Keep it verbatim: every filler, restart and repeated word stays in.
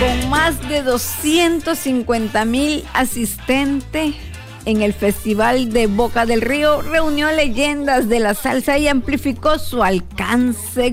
Con más de doscientos cincuenta mil asistentes en el Festival de Boca del Río, reunió leyendas de la salsa y amplificó su alcance